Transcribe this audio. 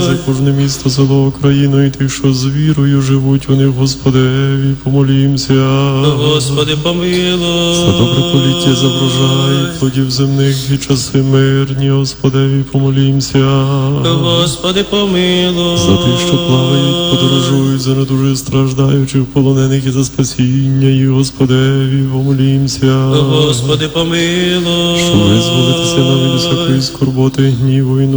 за кожне місто, село, Україну і тих, що з вірою живуть вони в Господеві, помолімся. Господи, помилуй. За добре поліття, за врожай, плодів земних і часи мирні, Господеві, помолімся. Господи, помилуй. За тих, що плавають, подорожують, за недуже страждаючих, полонених і за спасіння їх, Господеві, помолімся. Господи, помилуй. Що визволитися нам від усякої скорботи, гніву і